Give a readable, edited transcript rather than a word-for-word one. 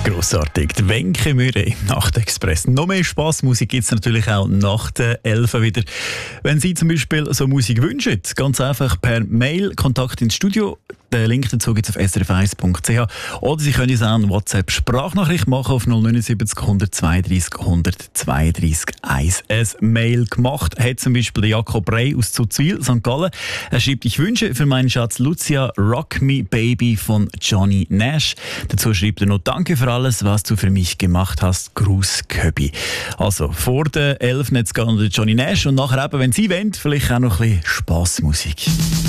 Grossartig. Die Wenke Mühre im Nachtexpress. Noch mehr Spassmusik gibt es natürlich auch nach der 11 wieder. Wenn Sie zum Beispiel so Musik wünschen, ganz einfach per Mail Kontakt ins Studio. Den Link dazu gibt es auf srf1.ch. Oder Sie können uns auch eine WhatsApp-Sprachnachricht machen auf 079 132 132 1. Ein Mail gemacht hat zum Beispiel der Jakob Rey aus Zuzwil, St. Gallen. Er schreibt: Ich wünsche für meinen Schatz Lucia Rock Me Baby von Johnny Nash. Dazu schreibt er noch: Danke für alles, was du für mich gemacht hast. Gruß Köbi. Also vor der 11 jetzt geht Johnny Nash und nachher eben, wenn Sie wollen, vielleicht auch noch ein bisschen Spassmusik.